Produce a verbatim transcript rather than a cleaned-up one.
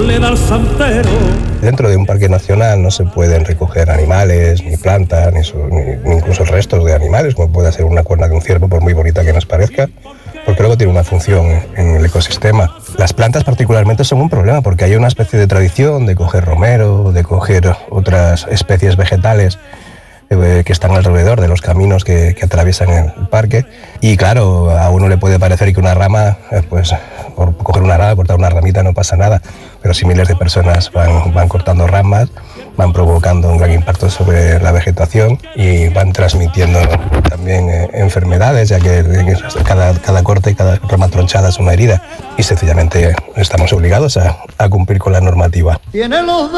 le da al santero. Dentro de un parque nacional no se pueden recoger animales, ni plantas, ni, su, ni, ni incluso restos de animales, como puede ser una cuerna de un ciervo, por muy bonita que nos parezca, porque luego tiene una función en el ecosistema. Las plantas particularmente son un problema porque hay una especie de tradición de coger romero, de coger otras especies vegetales que están alrededor de los caminos que, que atraviesan el parque, y claro, a uno le puede parecer que una rama, pues por coger una rama, cortar una ramita no pasa nada, pero si miles de personas van, van cortando ramas, van provocando un gran impacto sobre la vegetación y van transmitiendo también eh, enfermedades, ya que cada, cada corte y cada rama tronchada es una herida, y sencillamente estamos obligados a, a cumplir con la normativa.